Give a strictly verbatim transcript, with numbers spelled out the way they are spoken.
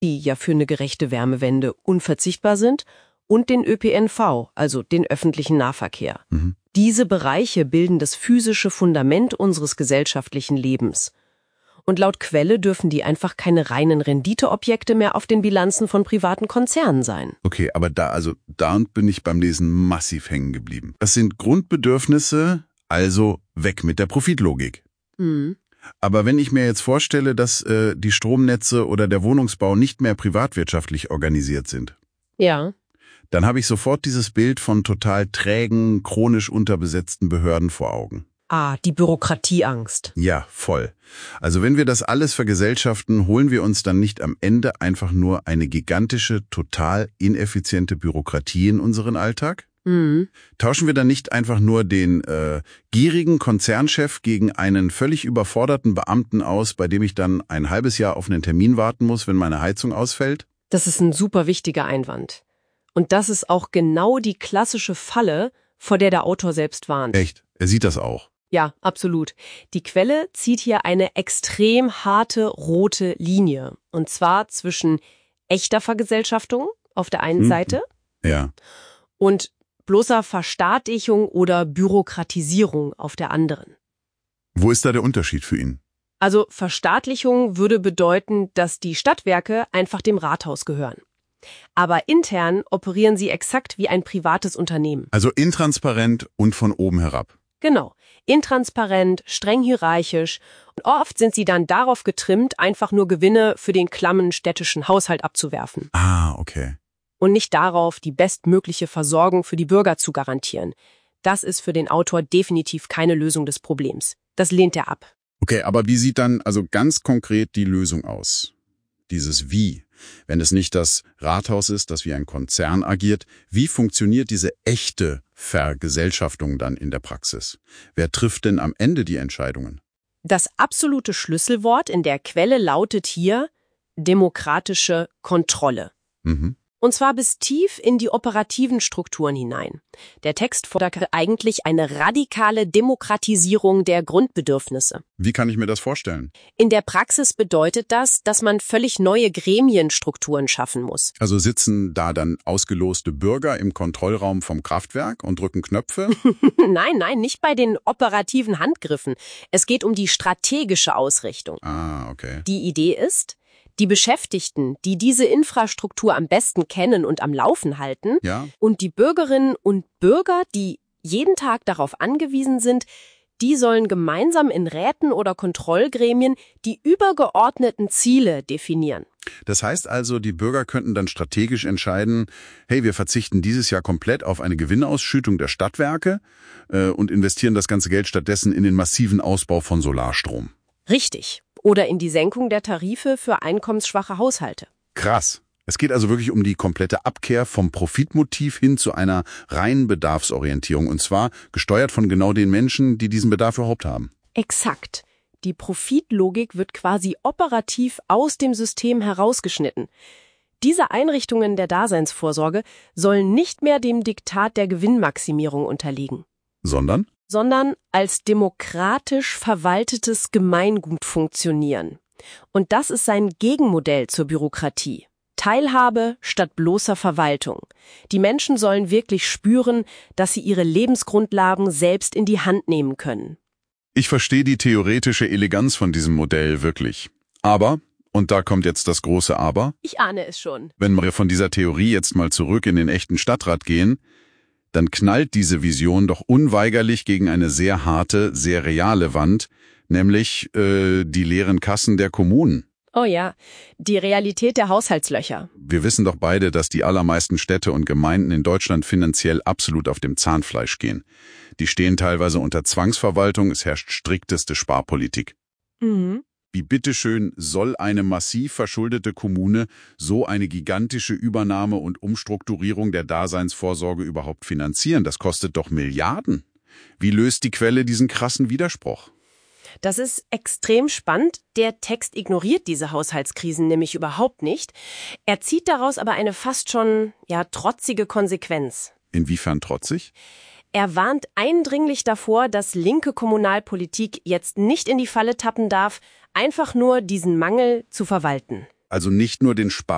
die ja für eine gerechte Wärmewende unverzichtbar sind, und den Ö P N V, also den öffentlichen Nahverkehr. Mhm. Diese Bereiche bilden das physische Fundament unseres gesellschaftlichen Lebens. Und laut Quelle dürfen die einfach keine reinen Renditeobjekte mehr auf den Bilanzen von privaten Konzernen sein. Okay, aber da, also da bin ich beim Lesen massiv hängen geblieben. Das sind Grundbedürfnisse, also weg mit der Profitlogik. Mhm. Aber wenn ich mir jetzt vorstelle, dass äh, die Stromnetze oder der Wohnungsbau nicht mehr privatwirtschaftlich organisiert sind, Ja. dann habe ich sofort dieses Bild von total trägen, chronisch unterbesetzten Behörden vor Augen. Ah, die Bürokratieangst. Ja, voll. Also wenn wir das alles vergesellschaften, holen wir uns dann nicht am Ende einfach nur eine gigantische, total ineffiziente Bürokratie in unseren Alltag? Mhm. Tauschen wir dann nicht einfach nur den äh, gierigen Konzernchef gegen einen völlig überforderten Beamten aus, bei dem ich dann ein halbes Jahr auf einen Termin warten muss, wenn meine Heizung ausfällt? Das ist ein super wichtiger Einwand. Und das ist auch genau die klassische Falle, vor der der Autor selbst warnt. Echt? Er sieht das auch. Ja, absolut. Die Quelle zieht hier eine extrem harte rote Linie. Und zwar zwischen echter Vergesellschaftung auf der einen Mhm. Seite Ja. und bloßer Verstaatlichung oder Bürokratisierung auf der anderen. Wo ist da der Unterschied für ihn? Also Verstaatlichung würde bedeuten, dass die Stadtwerke einfach dem Rathaus gehören. Aber intern operieren sie exakt wie ein privates Unternehmen. Also intransparent und von oben herab. Genau. Intransparent, streng hierarchisch und oft sind sie dann darauf getrimmt, einfach nur Gewinne für den klammen städtischen Haushalt abzuwerfen Ah, okay. und nicht darauf, die bestmögliche Versorgung für die Bürger zu garantieren. Das ist für den Autor definitiv keine Lösung des Problems. Das lehnt er ab. Okay, aber wie sieht dann also ganz konkret die Lösung aus? Dieses Wie, wenn es nicht das Rathaus ist, das wie ein Konzern agiert, wie funktioniert diese echte Vergesellschaftung dann in der Praxis? Wer trifft denn am Ende die Entscheidungen? Das absolute Schlüsselwort in der Quelle lautet hier demokratische Kontrolle. Mhm. Und zwar bis tief in die operativen Strukturen hinein. Der Text fordert eigentlich eine radikale Demokratisierung der Grundbedürfnisse. Wie kann ich mir das vorstellen? In der Praxis bedeutet das, dass man völlig neue Gremienstrukturen schaffen muss. Also sitzen da dann ausgeloste Bürger im Kontrollraum vom Kraftwerk und drücken Knöpfe? Nein, nein, nicht bei den operativen Handgriffen. Es geht um die strategische Ausrichtung. Ah, okay. Die Idee ist, die Beschäftigten, die diese Infrastruktur am besten kennen und am Laufen halten, Ja? und die Bürgerinnen und Bürger, die jeden Tag darauf angewiesen sind, die sollen gemeinsam in Räten oder Kontrollgremien die übergeordneten Ziele definieren. Das heißt also, die Bürger könnten dann strategisch entscheiden, hey, wir verzichten dieses Jahr komplett auf eine Gewinnausschüttung der Stadtwerke äh, und investieren das ganze Geld stattdessen in den massiven Ausbau von Solarstrom. Richtig. Oder in die Senkung der Tarife für einkommensschwache Haushalte. Krass. Es geht also wirklich um die komplette Abkehr vom Profitmotiv hin zu einer reinen Bedarfsorientierung. Und zwar gesteuert von genau den Menschen, die diesen Bedarf überhaupt haben. Exakt. Die Profitlogik wird quasi operativ aus dem System herausgeschnitten. Diese Einrichtungen der Daseinsvorsorge sollen nicht mehr dem Diktat der Gewinnmaximierung unterliegen, Sondern? sondern als demokratisch verwaltetes Gemeingut funktionieren. Und das ist sein Gegenmodell zur Bürokratie. Teilhabe statt bloßer Verwaltung. Die Menschen sollen wirklich spüren, dass sie ihre Lebensgrundlagen selbst in die Hand nehmen können. Ich verstehe die theoretische Eleganz von diesem Modell wirklich. Aber, und da kommt jetzt das große Aber, Ich ahne es schon. wenn wir von dieser Theorie jetzt mal zurück in den echten Stadtrat gehen, dann knallt diese Vision doch unweigerlich gegen eine sehr harte, sehr reale Wand, nämlich äh, die leeren Kassen der Kommunen. Oh ja, die Realität der Haushaltslöcher. Wir wissen doch beide, dass die allermeisten Städte und Gemeinden in Deutschland finanziell absolut auf dem Zahnfleisch gehen. Die stehen teilweise unter Zwangsverwaltung, es herrscht strikteste Sparpolitik. Mhm. Wie bitteschön soll eine massiv verschuldete Kommune so eine gigantische Übernahme und Umstrukturierung der Daseinsvorsorge überhaupt finanzieren? Das kostet doch Milliarden. Wie löst die Quelle diesen krassen Widerspruch? Das ist extrem spannend. Der Text ignoriert diese Haushaltskrisen nämlich überhaupt nicht. Er zieht daraus aber eine fast schon, ja, trotzige Konsequenz. Inwiefern trotzig? Er warnt eindringlich davor, dass linke Kommunalpolitik jetzt nicht in die Falle tappen darf, einfach nur diesen Mangel zu verwalten. Also nicht nur den Spar